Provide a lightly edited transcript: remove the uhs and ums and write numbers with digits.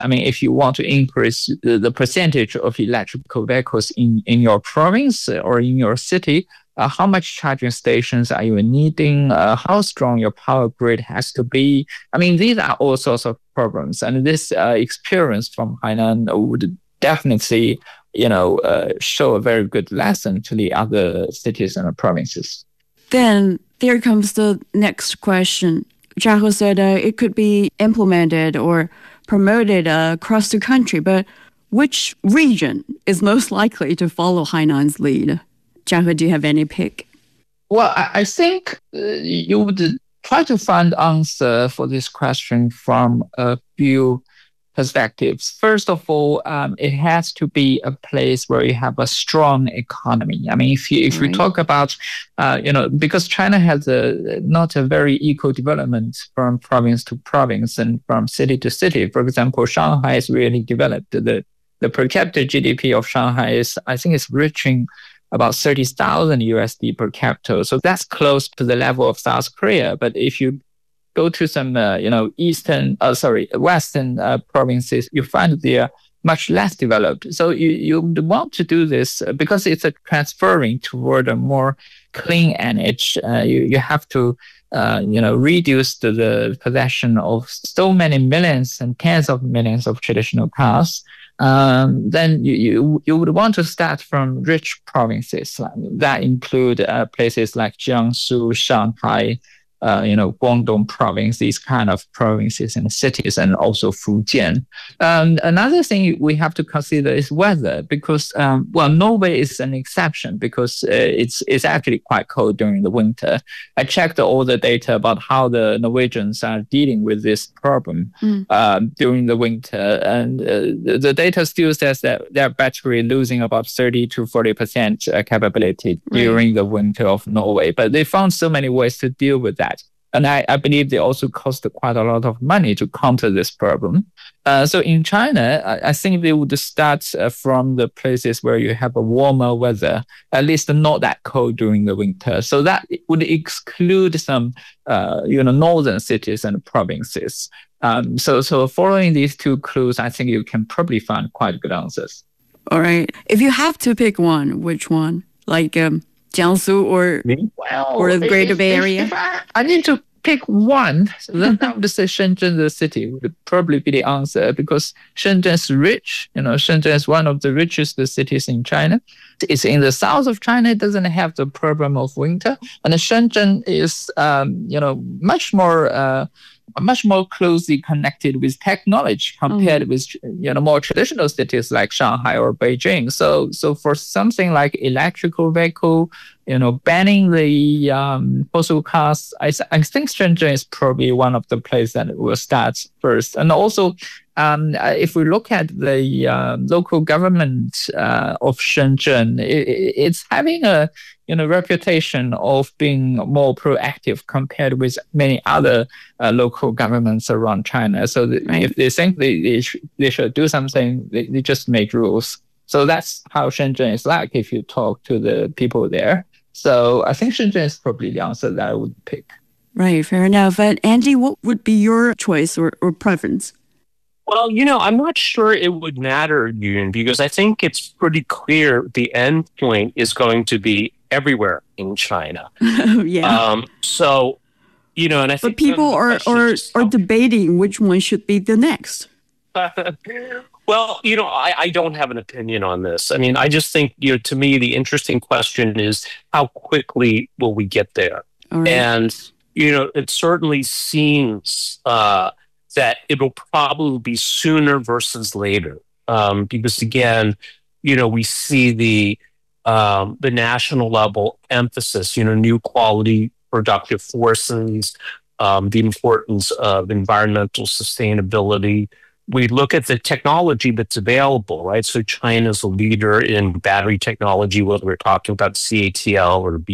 I mean, if you want to increase the percentage of electrical vehicles in your province or in your city, how much charging stations are you needing? How strong your power grid has to be? I mean, these are all sorts of problems. And this experience from Hainan would definitely, show a very good lesson to the other cities and provinces. Then there comes the next question. Zhao He said it could be implemented or promoted across the country, but which region is most likely to follow Hainan's lead? Zhao He, do you have any pick? Well, I think you would try to find answer for this question from a few perspectives. First of all, it has to be a place where you have a strong economy. I mean, if you talk about, because China has not a very equal development from province to province and from city to city. For example, Shanghai is really developed. The per capita GDP of Shanghai is, I think, it's reaching about 30,000 USD per capita. So that's close to the level of South Korea. But if you go to some, Western provinces, you find they are much less developed. So you want to do this because it's a transferring toward a more clean energy. You have to, reduce the possession of so many millions and tens of millions of traditional cars. Then you would want to start from rich provinces that include places like Jiangsu, Shanghai, Guangdong province, these kind of provinces and cities, and also Fujian. Another thing we have to consider is weather, because, Norway is an exception because it's actually quite cold during the winter. I checked all the data about how the Norwegians are dealing with this problem during the winter, and the data still says that they're actually losing about 30 to 40% capability during the winter of Norway. But they found so many ways to deal with that. And I believe they also cost quite a lot of money to counter this problem. So in China, I think they would start from the places where you have a warmer weather, at least not that cold during the winter. So that would exclude some, northern cities and provinces. So following these two clues, I think you can probably find quite good answers. All right. If you have to pick one, which one? Like Jiangsu or the Greater Bay Area? If I need to pick one, then I would say Shenzhen, the city, would probably be the answer, because Shenzhen is rich. Shenzhen is one of the richest cities in China. It's in the south of China. It doesn't have the problem of winter. And Shenzhen is, much more closely connected with technology compared with more traditional cities like Shanghai or Beijing. So for something like electrical vehicle, banning the fossil cars, I think Shenzhen is probably one of the places that will start first. And also, if we look at the local government of Shenzhen, it's having a reputation of being more proactive compared with many other local governments around China. So if they think they should do something, they just make rules. So that's how Shenzhen is like if you talk to the people there. So I think Shenzhen is probably the answer that I would pick. Right, fair enough. And Andy, what would be your choice or preference? Well, I'm not sure it would matter, Yun, because I think it's pretty clear the end point is going to be everywhere in China. Yeah. And I think... But people are debating which one should be the next. Well, I don't have an opinion on this. I mean, I just think, to me, the interesting question is how quickly will we get there? Right. And, it certainly seems that it'll probably be sooner versus later. Because again, we see the national level emphasis, new quality productive forces, the importance of environmental sustainability. We look at the technology that's available, right? So China's a leader in battery technology, whether we're talking about CATL or